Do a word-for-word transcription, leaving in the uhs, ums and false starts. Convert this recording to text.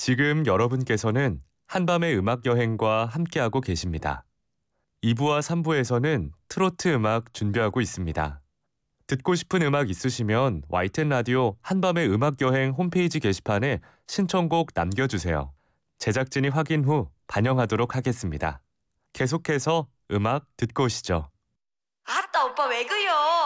지금 여러분께서는 한밤의 음악 여행과 함께하고 계십니다. 이 부와 삼 부에서는 트로트 음악 준비하고 있습니다. 듣고 싶은 음악 있으시면 와이티엔 라디오 한밤의 음악 여행 홈페이지 게시판에 신청곡 남겨주세요. 제작진이 확인 후 반영하도록 하겠습니다. 계속해서 음악 듣고 오시죠. 아따 오빠 왜 그려?